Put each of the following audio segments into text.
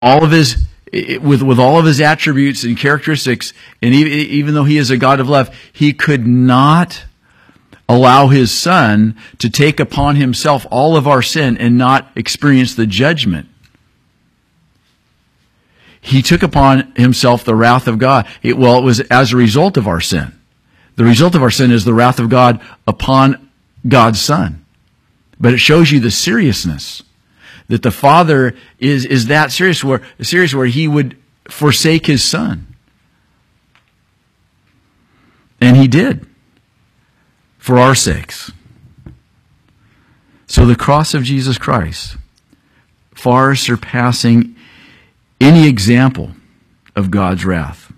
all of his with all of his attributes and characteristics, and even though he is a God of love, he could not allow his Son to take upon himself all of our sin and not experience the judgment. He took upon himself the wrath of God. It was as a result of our sin. The result of our sin is the wrath of God upon God's Son. But it shows you the seriousness that the Father is that serious where he would forsake his Son. And he did, for our sakes. So the cross of Jesus Christ, far surpassing any example of God's wrath.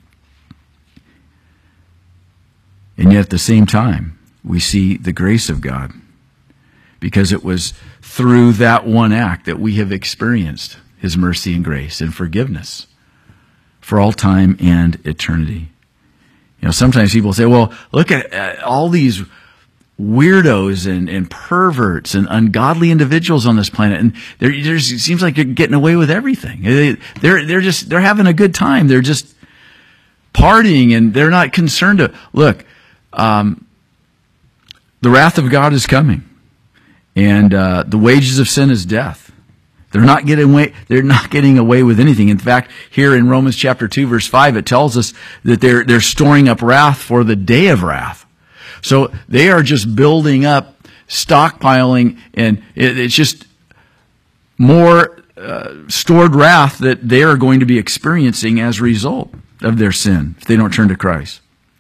And yet at the same time, we see the grace of God, because it was through that one act that we have experienced his mercy and grace and forgiveness for all time and eternity. You know, sometimes people say, well, look at all these weirdos and perverts and ungodly individuals on this planet, and it seems like they're getting away with everything. They're having a good time. They're just partying, and they're not concerned to look. The wrath of God is coming, and the wages of sin is death. They're not getting away with anything. In fact, here in Romans chapter 2, verse 5, it tells us that they're storing up wrath for the day of wrath. So they are just building up, stockpiling, and it's just more stored wrath that they are going to be experiencing as a result of their sin if they don't turn to Christ.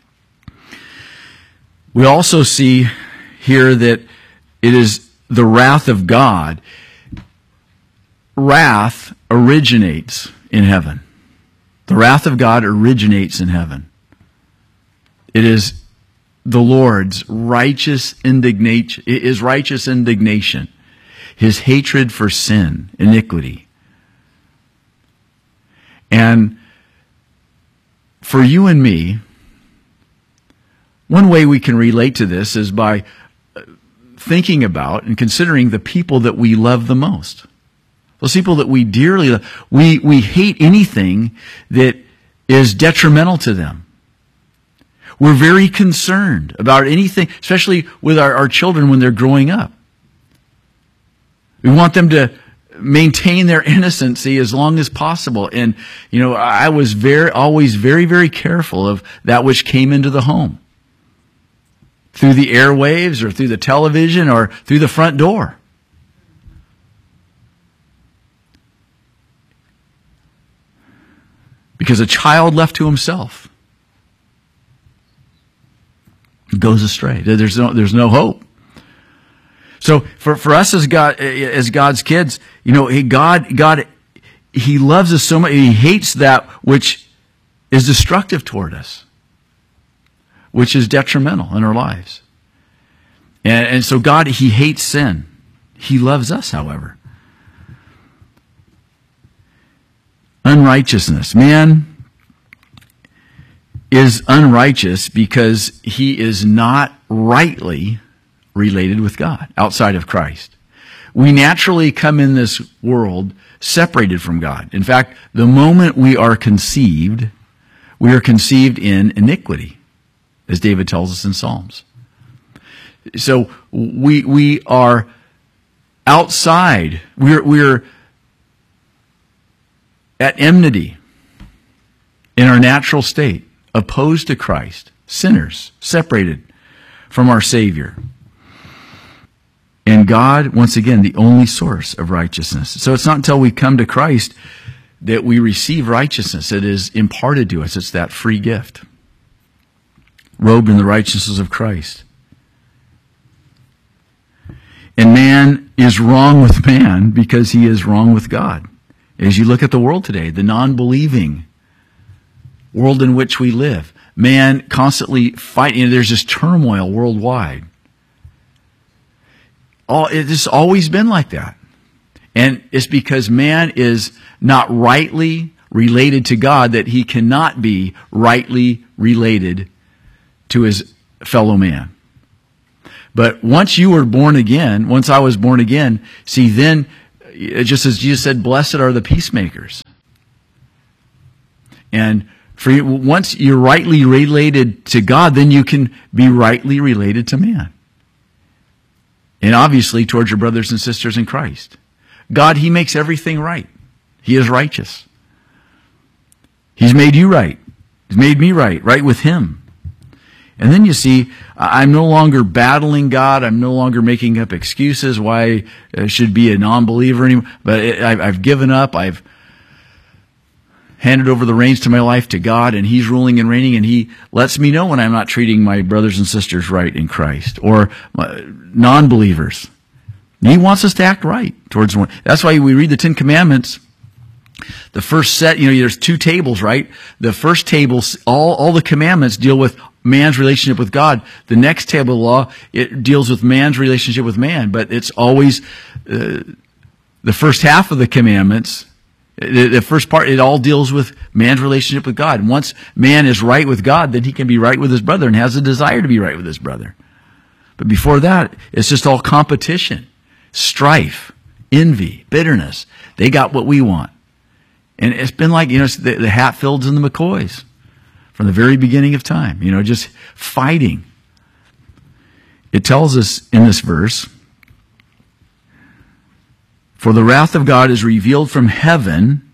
We also see here that it is the wrath of God. Wrath originates in heaven. The wrath of God originates in heaven. It is the Lord's righteous indignation, his hatred for sin, iniquity. And for you and me, one way we can relate to this is by thinking about and considering the people that we love the most. Those people that we dearly love. We hate anything that is detrimental to them. We're very concerned about anything, especially with our children when they're growing up. We want them to maintain their innocency as long as possible. And, you know, I was always very, very careful of that which came into the home. Through the airwaves or through the television or through the front door. Because a child left to himself goes astray. There's no hope. So for us as God's kids, you know, God, he loves us so much. He hates that which is destructive toward us, which is detrimental in our lives. And so God, he hates sin. He loves us, however. Unrighteousness. Man is unrighteous because he is not rightly related with God outside of Christ. We naturally come in this world separated from God. In fact, the moment we are conceived in iniquity, as David tells us in Psalms. So we are outside. We're at enmity in our natural state, opposed to Christ, sinners, separated from our Savior. And God, once again, the only source of righteousness. So it's not until we come to Christ that we receive righteousness. It is imparted to us. It's that free gift, robed in the righteousness of Christ. And man is wrong with man because he is wrong with God. As you look at the world today, the non-believing world in which we live, man constantly fighting. There's this turmoil worldwide. It's always been like that. And it's because man is not rightly related to God that he cannot be rightly related to his fellow man. But once you were born again, once I was born again, see, then just as Jesus said, blessed are the peacemakers. And once you're rightly related to God, then you can be rightly related to man. And obviously towards your brothers and sisters in Christ. God, He makes everything right. He is righteous. He's made you right. He's made me right with Him. And then you see, I'm no longer battling God. I'm no longer making up excuses why I should be a non-believer anymore. But I've given up. I've handed over the reins to my life to God, and He's ruling and reigning, and He lets me know when I'm not treating my brothers and sisters right in Christ, or non-believers. He wants us to act right towards one. That's why we read the Ten Commandments. The first set, there's 2 tables, right? The first table, all the commandments deal with man's relationship with God. The next table of law, it deals with man's relationship with man. But it's always the first half of the commandments. The first part, it all deals with man's relationship with God. And once man is right with God, then he can be right with his brother and has a desire to be right with his brother. But before that, it's just all competition, strife, envy, bitterness. They got what we want. And it's been like, the Hatfields and the McCoys from the very beginning of time, just fighting. It tells us in this verse, for the wrath of God is revealed from heaven